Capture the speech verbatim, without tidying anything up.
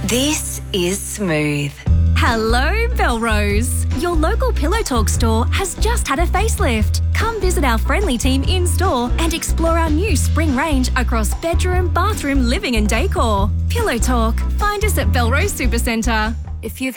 This is Smooth. Hello, Belrose. Your local Pillow Talk store has just had a facelift. Come visit our friendly team in-store and explore our new spring range across bedroom, bathroom, living and decor. Pillow Talk. Find us at Belrose Supercentre. If you've